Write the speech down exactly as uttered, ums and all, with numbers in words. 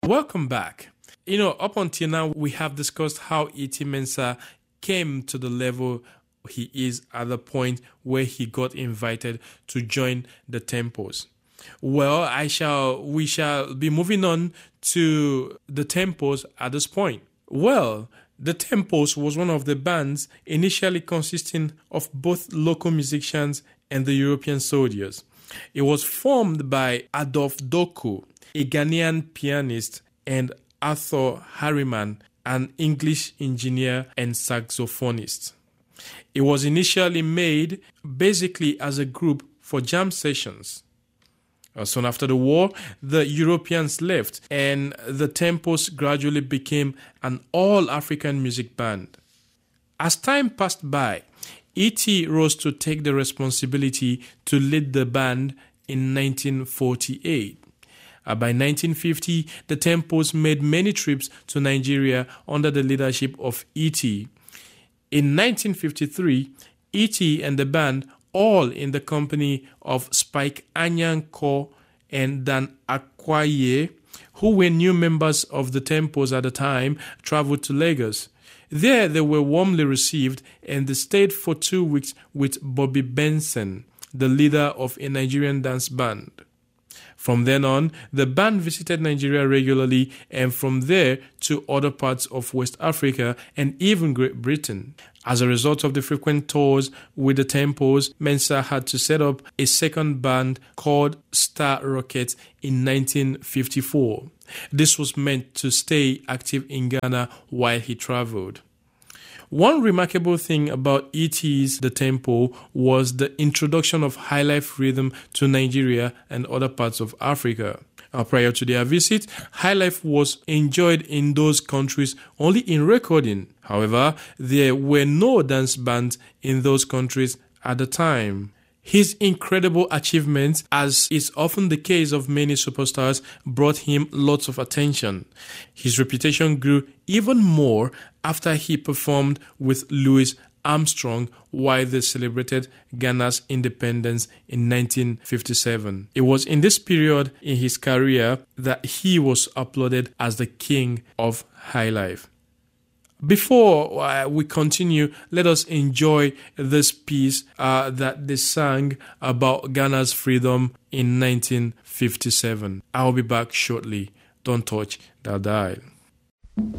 Welcome back. You know, up until now, we have discussed how E T Mensah came to the level he is at the point where he got invited to join the Tempos. Well, I shall, we shall be moving on to the Tempos at this point. Well, the Tempos was one of the bands initially consisting of both local musicians and the European soldiers. It was formed by Adolf Doku, a Ghanaian pianist, and Arthur Harriman, an English engineer and saxophonist. It was initially made basically as a group for jam sessions. Soon after the war, the Europeans left and the Tempos gradually became an all-African music band. As time passed by, E T rose to take the responsibility to lead the band in nineteen forty-eight. Uh, by nineteen fifty, the Tempos made many trips to Nigeria under the leadership of E T. In nineteen fifty-three, E T and the band, all in the company of Spike Anyanko and Dan Akwaye, who were new members of the Tempos at the time, traveled to Lagos. There, they were warmly received and they stayed for two weeks with Bobby Benson, the leader of a Nigerian dance band. From then on, the band visited Nigeria regularly and from there to other parts of West Africa and even Great Britain. As a result of the frequent tours with the Tempos, Mensah had to set up a second band called Star Rockets in nineteen fifty-four. This was meant to stay active in Ghana while he traveled. One remarkable thing about E T's The Tempo was the introduction of highlife rhythm to Nigeria and other parts of Africa. Uh, prior to their visit, highlife was enjoyed in those countries only in recording. However, there were no dance bands in those countries at the time. His incredible achievements, as is often the case of many superstars, brought him lots of attention. His reputation grew even more after he performed with Louis Armstrong while they celebrated Ghana's independence in nineteen fifty-seven. It was in this period in his career that he was applauded as the king of highlife. Before uh, we continue, let us enjoy this piece uh, that they sang about Ghana's freedom in nineteen fifty-seven. I'll be back shortly. Don't touch that dial.